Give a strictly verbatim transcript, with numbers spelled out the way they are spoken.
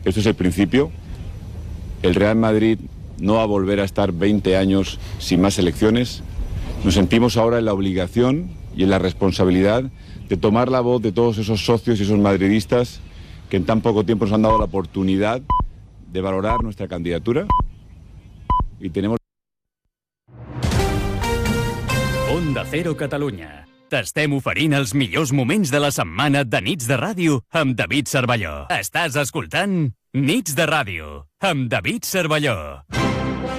Esto es el principio. El Real Madrid no va a volver a estar veinte años sin más selecciones. Nos sentimos ahora en la obligación y en la responsabilidad de tomar la voz de todos esos socios y esos madridistas que en tan poco tiempo nos han dado la oportunidad de valorar nuestra candidatura. Y tenemos... Onda Cero Catalunya. T'estem oferint els millors moments de la setmana de Nits de Ràdio amb David Cervelló. Estàs escoltant Nits de Ràdio amb David Cervelló.